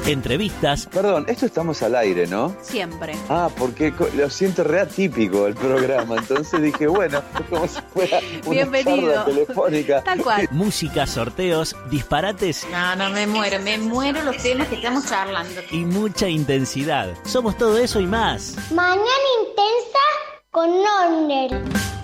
entrevistas. Perdón, esto estamos al aire, ¿no? Siempre. Ah, porque lo siento re atípico el programa, entonces dije, bueno, es como si fuera una charla telefónica. Tal cual. Música, sorteos, disparates. No, me muero los temas que estamos charlando. Y mucha intensidad. Somos todo eso y más. Mañana Intensa con Nonder.